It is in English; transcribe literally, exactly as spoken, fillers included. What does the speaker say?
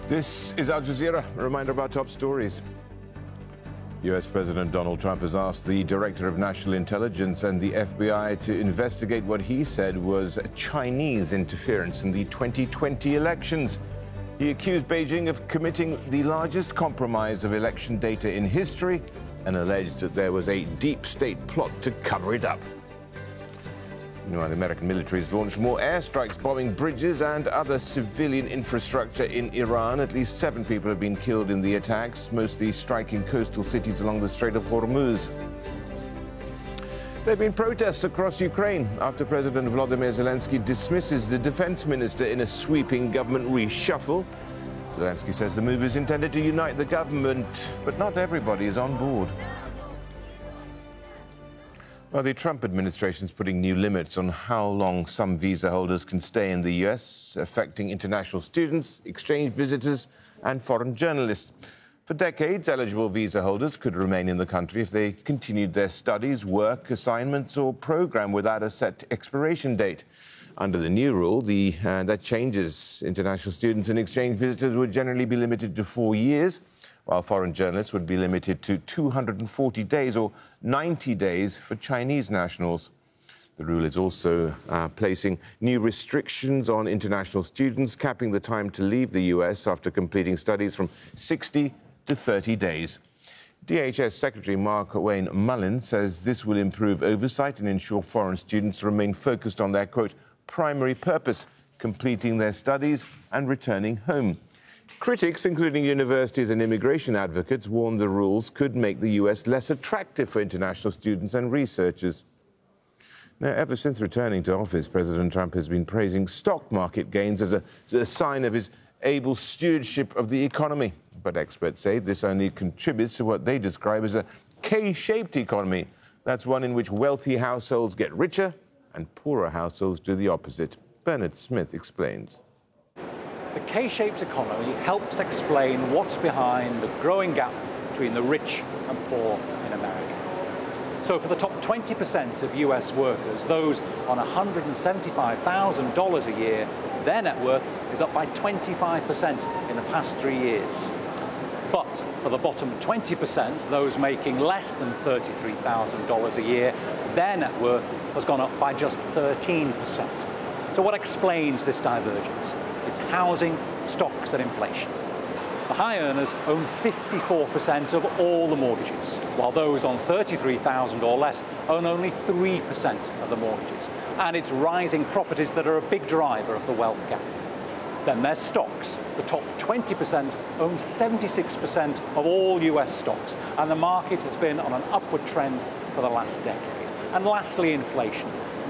This is Al Jazeera. A reminder of our top stories. U S President Donald Trump has asked the Director of National Intelligence and the F B I to investigate what he said was Chinese interference in the twenty twenty elections. He accused Beijing of committing the largest compromise of election data in history and alleged that there was a deep state plot to cover it up. Meanwhile, the American military has launched more airstrikes bombing bridges and other civilian infrastructure in Iran. At least seven people have been killed in the attacks, mostly striking coastal cities along the Strait of Hormuz. There have been protests across Ukraine after President Volodymyr Zelensky dismisses the defense minister in a sweeping government reshuffle. Zelensky says the move is intended to unite the government, but not everybody is on board. Well, the Trump administration is putting new limits on how long some visa holders can stay in the U S, affecting international students, exchange visitors, and foreign journalists. For decades, eligible visa holders could remain in the country if they continued their studies, work, assignments, or program without a set expiration date. Under the new rule, the, uh, that changes. International students and exchange visitors would generally be limited to four years, while foreign journalists would be limited to two hundred forty days or ninety days for Chinese nationals. The rule is also uh, placing new restrictions on international students, capping the time to leave the U S after completing studies from sixty to thirty days. D H S Secretary Mark Wayne Mullin says this will improve oversight and ensure foreign students remain focused on their, quote, primary purpose, completing their studies and returning home. Critics, including universities and immigration advocates, warn the rules could make the U S less attractive for international students and researchers. Now, ever since returning to office, President Trump has been praising stock market gains as a, as a sign of his able stewardship of the economy. But experts say this only contributes to what they describe as a K-shaped economy. That's one in which wealthy households get richer and poorer households do the opposite. Bernard Smith explains. The K-shaped economy helps explain what's behind the growing gap between the rich and poor in America. So for the top twenty percent of U S workers, those on one hundred seventy-five thousand dollars a year, their net worth is up by twenty-five percent in the past three years. But for the bottom twenty percent, those making less than thirty-three thousand dollars a year, their net worth has gone up by just thirteen percent. So what explains this divergence? It's housing, stocks, and inflation. The high earners own fifty-four percent of all the mortgages, while those on thirty-three thousand dollars or less own only three percent of the mortgages. And it's rising properties that are a big driver of the wealth gap. Then there's stocks. The top twenty percent own seventy-six percent of all U S stocks, and the market has been on an upward trend for the last decade. And lastly, inflation.